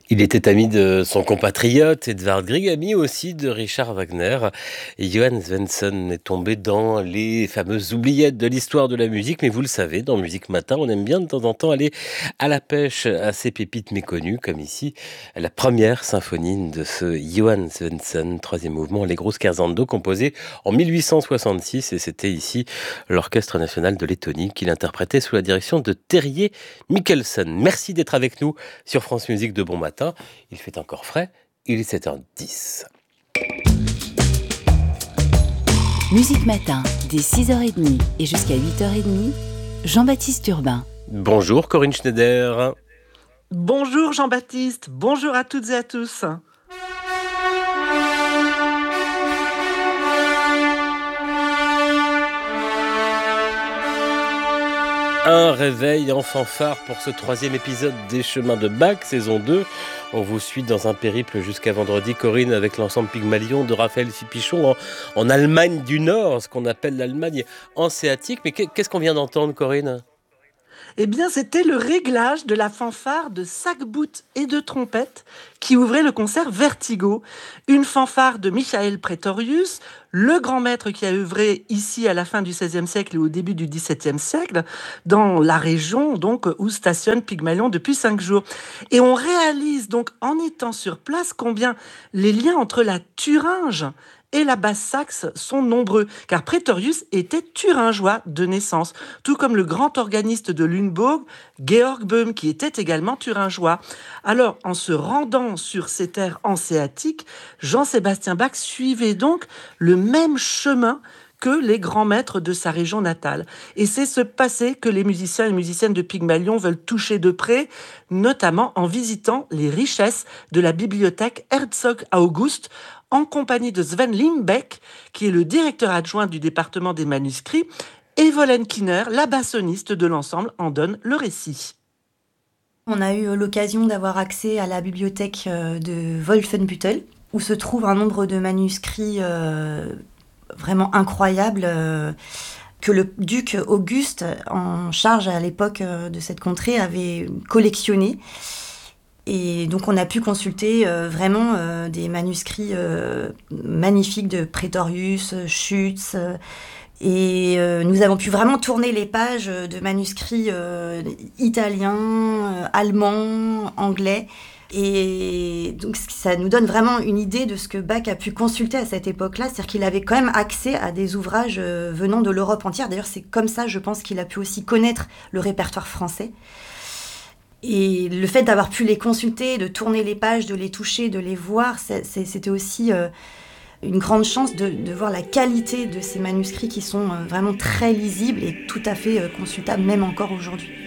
Il était ami de son compatriote Edvard Grieg, ami aussi de Richard Wagner. Et Johann Svensson est tombé dans les fameuses oubliettes de l'histoire de la musique. Mais vous le savez, dans Musique Matin, on aime bien de temps en temps aller à la pêche à ces pépites méconnues, comme ici la première symphonie de ce Johann Svensson, troisième mouvement, Allegro scherzando, composé en 1866. Et c'était ici l'Orchestre national de Lettonie qui l'interprétait sous la direction de Terje Mikkelsen. Merci d'être avec nous sur France Musique de bon matin. Il fait encore frais, il est 7h10. Musique Matin, dès 6h30 et jusqu'à 8h30, Jean-Baptiste Urbain. Bonjour Corinne Schneider. Bonjour Jean-Baptiste, bonjour à toutes et à tous. Un réveil en fanfare pour ce troisième épisode des Chemins de Bach, saison 2. On vous suit dans un périple jusqu'à vendredi, Corinne, avec l'ensemble Pygmalion de Raphaël Fipichon en Allemagne du Nord, ce qu'on appelle l'Allemagne hanséatique. Mais qu'est-ce qu'on vient d'entendre, Corinne ? Eh bien, c'était le réglage de la fanfare de sac-bout et de trompette qui ouvrait le concert Vertigo. Une fanfare de Michael Praetorius, le grand maître qui a œuvré ici à la fin du XVIe siècle et au début du XVIIe siècle, dans la région donc où stationne Pygmalion depuis 5 jours. Et on réalise donc en étant sur place combien les liens entre la Thuringe et la Basse-Saxe sont nombreux, car Praetorius était thuringois de naissance, tout comme le grand organiste de Lunebourg, Georg Böhm, qui était également thuringois. Alors, en se rendant sur ces terres hanséatiques, Jean-Sébastien Bach suivait donc le même chemin que les grands maîtres de sa région natale. Et c'est ce passé que les musiciens et musiciennes de Pygmalion veulent toucher de près, notamment en visitant les richesses de la bibliothèque Herzog August, en compagnie de Sven Lindbeck, qui est le directeur adjoint du département des manuscrits, et Vollen Kinner, la bassoniste de l'ensemble, en donne le récit. On a eu l'occasion d'avoir accès à la bibliothèque de Wolfenbüttel, où se trouve un nombre de manuscrits vraiment incroyables que le duc Auguste, en charge à l'époque de cette contrée, avait collectionné. Et donc on a pu consulter vraiment des manuscrits magnifiques de Praetorius, Schütz, et nous avons pu vraiment tourner les pages de manuscrits italiens, allemands, anglais. Et donc ça nous donne vraiment une idée de ce que Bach a pu consulter à cette époque-là, c'est-à-dire qu'il avait quand même accès à des ouvrages venant de l'Europe entière. D'ailleurs, c'est comme ça, je pense, qu'il a pu aussi connaître le répertoire français. Et le fait d'avoir pu les consulter, de tourner les pages, de les toucher, de les voir, c'était aussi une grande chance de voir la qualité de ces manuscrits qui sont vraiment très lisibles et tout à fait consultables, même encore aujourd'hui.